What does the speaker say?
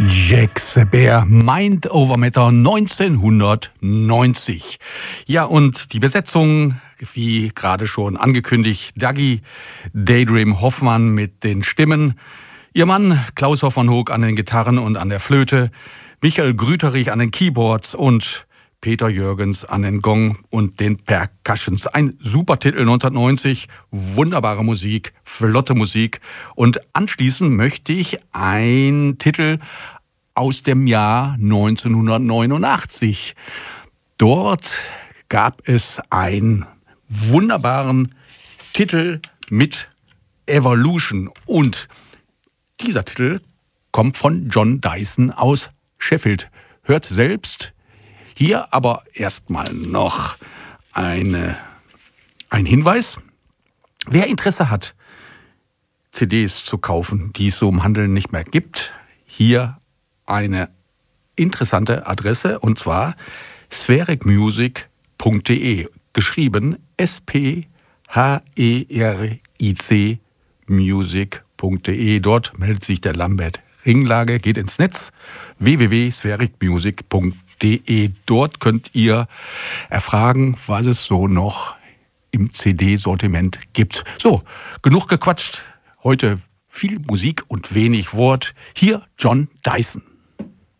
Jack the Bear, Mind Over Matter 1990. Ja, und die Besetzung, wie gerade schon angekündigt, Dagi Daydream Hoffmann mit den Stimmen, ihr Mann Klaus Hoffmann-Hoog an den Gitarren und an der Flöte, Michael Grüterich an den Keyboards und Peter Jürgens an den Gong und den Percussions. Ein super Titel 1990, wunderbare Musik, flotte Musik. Und anschließend möchte ich einen Titel aus dem Jahr 1989. Dort gab es einen wunderbaren Titel mit Evolution. Und dieser Titel kommt von John Dyson aus Sheffield. Hört selbst. Hier aber erstmal noch ein Hinweis. Wer Interesse hat, CDs zu kaufen, die es so im Handel nicht mehr gibt, hier eine interessante Adresse, und zwar sphericmusic.de, geschrieben SPHERIC music.de. Dort meldet sich der Lambert Ringlage, geht ins Netz, www.sphericmusic.de. Dort könnt ihr erfragen, was es so noch im CD-Sortiment gibt. So, genug gequatscht. Heute viel Musik und wenig Wort. Hier John Dyson.